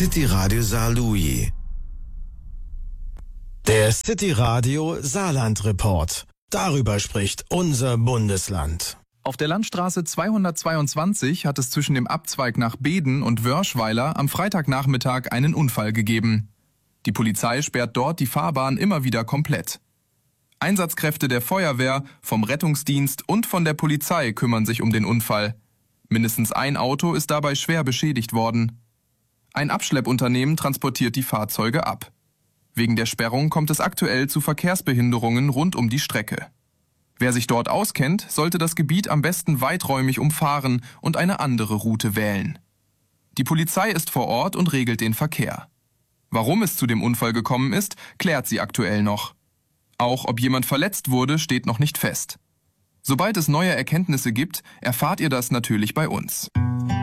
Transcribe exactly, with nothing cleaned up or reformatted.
City Radio Saarlouis. Der City Radio Saarland Report. Darüber spricht unser Bundesland. Auf der Landstraße zweihundertzweiundzwanzig hat es zwischen dem Abzweig nach Beden und Wörschweiler am Freitagnachmittag einen Unfall gegeben. Die Polizei sperrt dort die Fahrbahn immer wieder komplett. Einsatzkräfte der Feuerwehr, vom Rettungsdienst und von der Polizei kümmern sich um den Unfall. Mindestens ein Auto ist dabei schwer beschädigt worden. Ein Abschleppunternehmen transportiert die Fahrzeuge ab. Wegen der Sperrung kommt es aktuell zu Verkehrsbehinderungen rund um die Strecke. Wer sich dort auskennt, sollte das Gebiet am besten weiträumig umfahren und eine andere Route wählen. Die Polizei ist vor Ort und regelt den Verkehr. Warum es zu dem Unfall gekommen ist, klärt sie aktuell noch. Auch ob jemand verletzt wurde, steht noch nicht fest. Sobald es neue Erkenntnisse gibt, erfahrt ihr das natürlich bei uns.